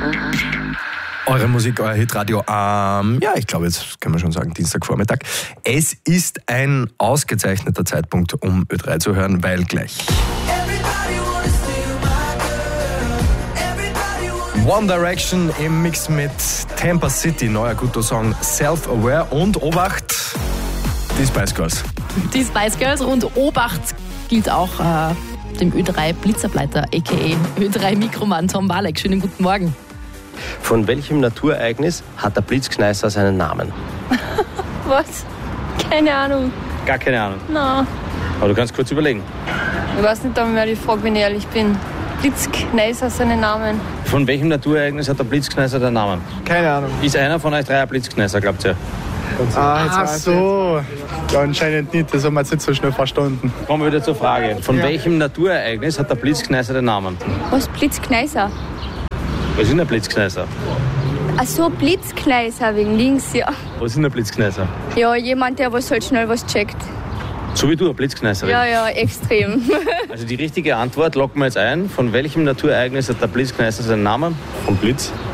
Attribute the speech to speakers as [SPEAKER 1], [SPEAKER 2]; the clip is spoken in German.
[SPEAKER 1] Eure Musik, euer Hitradio ja, ich glaube, jetzt können wir schon sagen, Dienstagvormittag. Es ist ein ausgezeichneter Zeitpunkt, um Ö3 zu hören, weil gleich One Direction im Mix mit Tampa City, neuer guter Song Self-Aware und Obacht, die Spice Girls.
[SPEAKER 2] Die Spice Girls und Obacht gilt auch dem Ö3 Blitzableiter, a.k.a. Ö3 Mikroman Tom Walek. Schönen guten Morgen.
[SPEAKER 3] Von welchem Naturereignis hat der Blitzkneißer seinen Namen?
[SPEAKER 4] Was? Keine Ahnung.
[SPEAKER 3] Gar keine Ahnung.
[SPEAKER 4] Nein.
[SPEAKER 3] Aber du kannst kurz überlegen.
[SPEAKER 4] Ich weiß nicht einmal die Frage, wenn ich ehrlich bin. Blitzkneißer seinen Namen.
[SPEAKER 3] Von welchem Naturereignis hat der Blitzkneißer den Namen?
[SPEAKER 5] Keine Ahnung.
[SPEAKER 3] Ist einer von euch drei ein Blitzkneißer, glaubt ihr?
[SPEAKER 5] Ach so. Ja, anscheinend nicht. Das haben wir jetzt nicht so schnell verstanden.
[SPEAKER 3] Kommen wir wieder zur Frage. Von welchem Naturereignis hat der Blitzkneißer den Namen?
[SPEAKER 4] Was? Blitzkneißer?
[SPEAKER 3] Was ist denn ein Blitzkneißer?
[SPEAKER 4] Ach so, Blitzkneißer wegen links, ja.
[SPEAKER 3] Was ist denn ein Blitzkneißer?
[SPEAKER 4] Ja, jemand, der was halt schnell was checkt.
[SPEAKER 3] So wie du, ein Blitzkneißerin.
[SPEAKER 4] Ja, extrem.
[SPEAKER 3] Also die richtige Antwort locken wir jetzt ein. Von welchem Naturereignis hat der Blitzkneißer seinen Namen? Vom Blitz.